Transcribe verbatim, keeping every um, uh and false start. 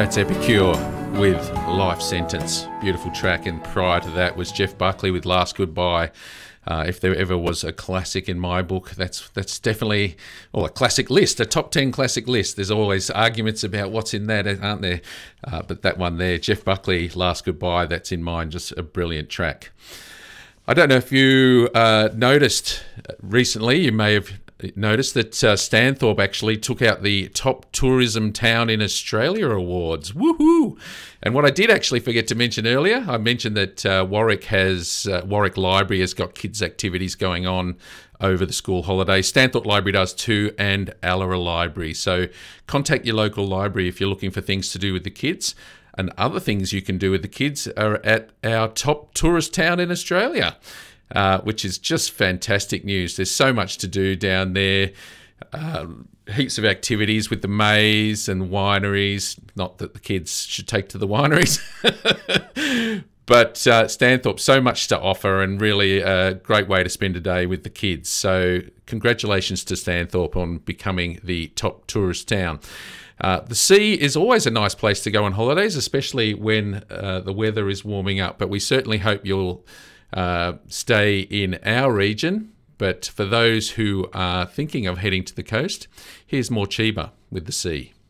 That's Epicure with Life Sentence. Beautiful track. And prior to that was Jeff Buckley with Last Goodbye. Uh, if there ever was a classic in my book, that's that's definitely, or a classic list, a top ten classic list. There's always arguments about what's in that, aren't there? Uh, but that one there, Jeff Buckley, Last Goodbye, that's in mine. Just a brilliant track. I don't know if you uh, noticed recently, you may have noticed that uh, Stanthorpe actually took out the Top Tourism Town in Australia awards. Woohoo! And what I did actually forget to mention earlier, I mentioned that uh, Warwick has uh, Warwick Library has got kids' activities going on over the school holidays. Stanthorpe Library does too, and Allera Library. So contact your local library if you're looking for things to do with the kids. And other things you can do with the kids are at our top tourist town in Australia. Uh, which is just fantastic news. There's so much to do down there. Uh, heaps of activities with the maze and wineries. Not that the kids should take to the wineries. But uh, Stanthorpe, so much to offer and really a great way to spend a day with the kids. So congratulations to Stanthorpe on becoming the top tourist town. Uh, the sea is always a nice place to go on holidays, especially when uh, the weather is warming up. But we certainly hope you'll Uh, stay in our region, but for those who are thinking of heading to the coast, here's Morcheeba with The Sea.